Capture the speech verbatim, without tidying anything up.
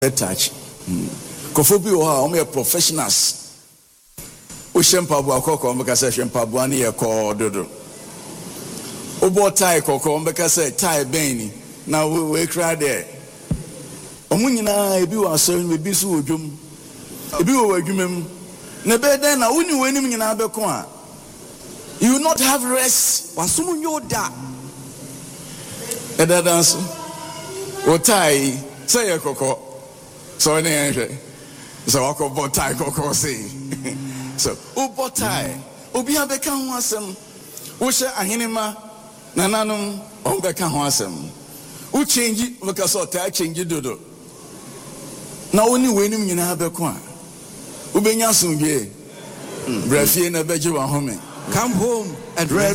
touch. Kofobi oha omo professionals. O shempa bo akoko omo ka say shempa bo ani e ko dodo. Obo tie koko omo ka say tie ben ni na we kra there. Omo nyina ebi wa so ebi so odwom. Ebi wo adwumam. Na be den na woni wanim nyina be ko a. You will not have rest. Wasumu nyoda. Eda dance. O tie say koko. So any answer. So I call tie koko say. So o tie. Obi abeka ho asem. Wo hye ahenema nananom o beka ho asem. Wo change because o tie change dodo. Na oni wenim nyina abeko a. Wo benya so wie. Brafie na beje wa home. Come home and rest.